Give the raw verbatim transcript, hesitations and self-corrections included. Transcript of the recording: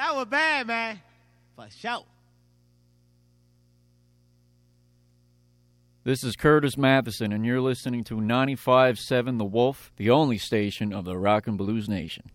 That was bad, man. For sure. This is Curtis Matheson, and you're listening to ninety-five point seven The Wolf, the only station of the Rock and Blues Nation.